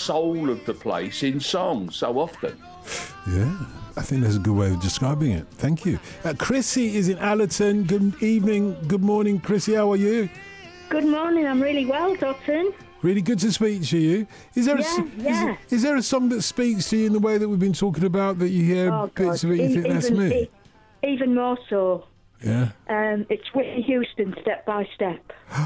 soul of the place in song so often. Yeah, I think that's a good way of describing it. Thank you. Chrissy is in Allerton. Good evening, good morning, Chrissy. How are you? Good morning. I'm really well, Dotton. Really good to speak to you. Is there is there a song that speaks to you in the way that we've been talking about, that you hear bits of it, you think that's me? Even more so. Yeah. It's Whitney Houston, Step by Step.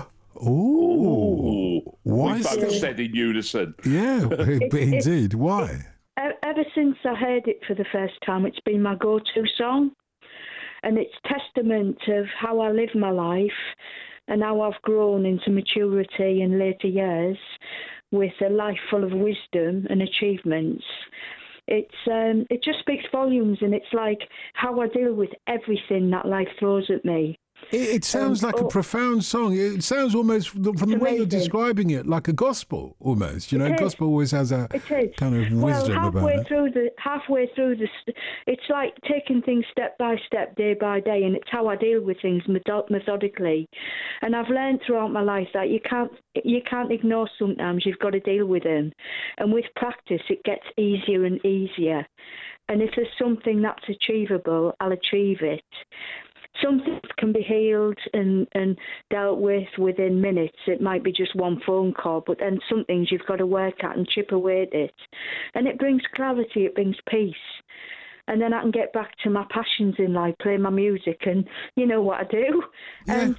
Ooh. Why? We both said in unison. Yeah, indeed. Why? Ever since I heard it for the first time, it's been my go-to song. And it's testament of how I live my life and how I've grown into maturity in later years with a life full of wisdom and achievements. It just speaks volumes, and it's like how I deal with everything that life throws at me. It sounds like a profound song. It sounds almost, from the way you're describing it, like a gospel almost. You know, gospel always has a kind of wisdom about it. Halfway through it's like taking things step by step, day by day, and it's how I deal with things methodically. And I've learned throughout my life that you can't ignore sometimes. You've got to deal with them. And with practice, it gets easier and easier. And if there's something that's achievable, I'll achieve it. Some things can be healed and dealt with within minutes. It might be just one phone call, but then some things you've got to work at and chip away at it. And it brings clarity, it brings peace. And then I can get back to my passions in life, play my music, and you know what I do. Yeah,